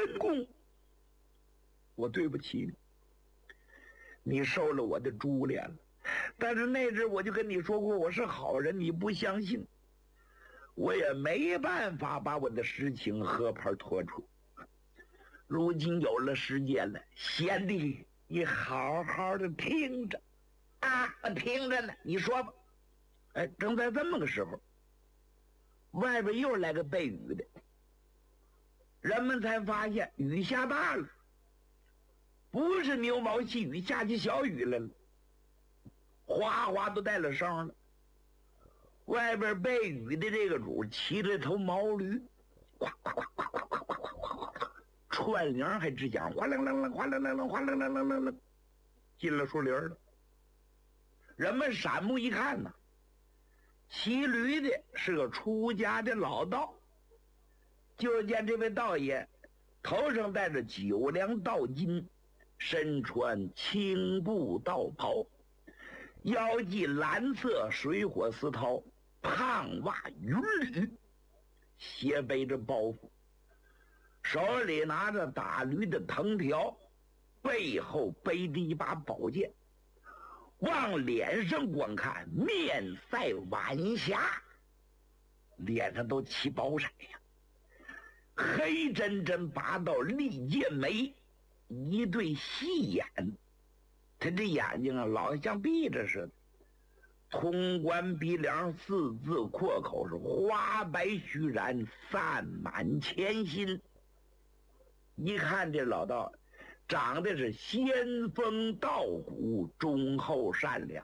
公，我对不起你，你受了我的株连了。但是那阵我就跟你说过我是好人，你不相信，我也没办法把我的实情和盘托出。如今有了时间了，贤弟，你好好的听着啊，听着呢，你说吧。哎，正在这么个时候，外边又来个背雨的，人们才发现雨下大了，不是牛毛细雨，下起小雨来了，哗哗都带了声了。外边背雨的这个主骑着头毛驴，呱呱呱呱呱呱呱呱呱，串铃还直响，哗楞楞楞，哗楞楞楞，哗楞楞楞楞楞，进了树林了。人们闪目一看呢，骑驴的是个出家的老道。就见这位道爷头上戴着9两道巾，身穿青布道袍，腰系蓝色水火丝绦，胖袜云履，斜背着包袱，手里拿着打驴的藤条，背后背着一把宝剑，往脸上观看，面赛晚霞，脸上都起宝色呀，黑真真拔到利剑眉，一对细眼，他这眼睛啊老像闭着似的，通关鼻梁，四字阔口，是花白须髯，散满前心。一看这老道长得是仙风道骨，忠厚善良，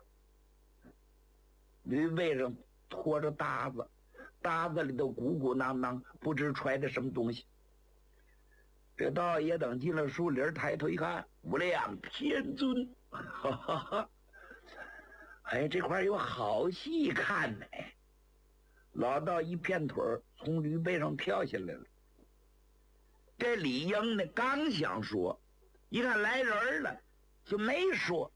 驴背上拖着搭子，搭子里头鼓鼓囊囊，不知揣着什么东西。这道爷等进了树林，抬头一看，无量天尊，哈哈哈！哎，这块有好戏看呢！老道一片腿从驴背上跳下来了。这李英呢，刚想说，一看来人了，就没说。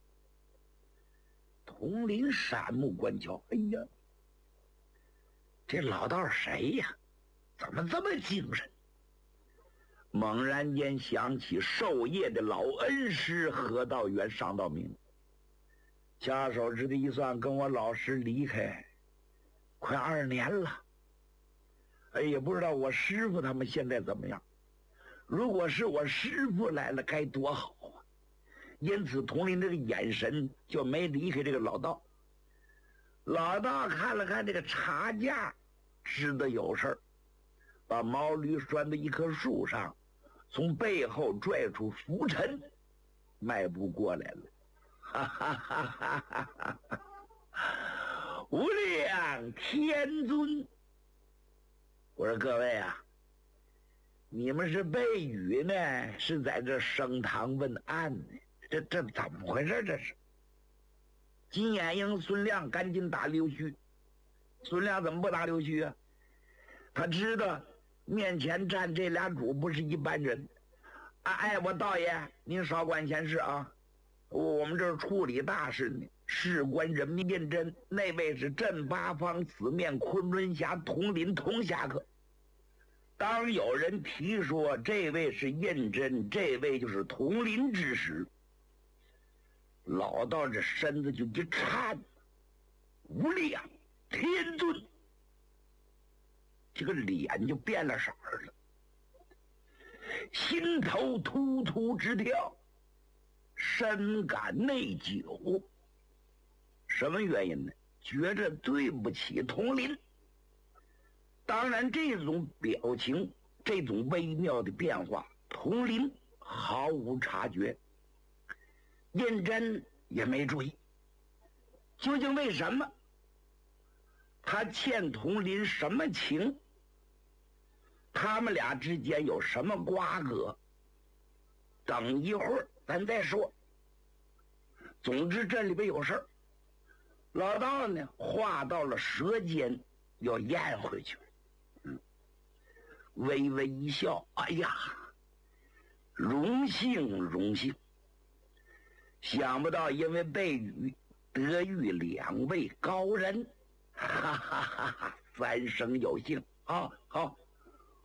佟林闪目观瞧，哎呀，这老道谁呀？怎么这么精神？猛然间想起授业的老恩师何道元、尚道明，掐手指的一算，跟我老师离开快2年了。哎，也不知道我师傅他们现在怎么样。如果是我师傅来了，该多好啊！因此，佟林这个眼神就没离开这个老道。老道看了看这个茶架，知道有事儿，把毛驴拴到一棵树上，从背后拽出拂尘，迈步过来了。哈哈哈哈哈哈！无量天尊，我说各位啊，你们是背雨呢，是在这升堂问案呢？这怎么回事？这是金眼鹰孙亮赶紧打刘须。孙亮怎么不打刘须啊？他知道面前站这俩主不是一般人。哎，我道爷，您少管闲事啊！我们这儿处理大事呢，事关人民认真。那位是镇八方四面昆仑峡佟林佟侠客。当有人提说这位是胤禛，这位就是佟林之时，老道这身子就一颤，无量天尊，这个脸就变了色儿了，心头突突直跳，深感内疚。什么原因呢？觉着对不起佟林。当然这种表情，这种微妙的变化，佟林毫无察觉，胤禛也没注意。究竟为什么？他欠佟林什么情？他们俩之间有什么瓜葛？等一会儿咱再说。总之这里边有事儿。老道呢，话到了舌尖，要咽回去。微微一笑，哎呀，荣幸荣幸！想不到因为背雨得遇2位高人，哈哈哈哈！3生有幸啊！好。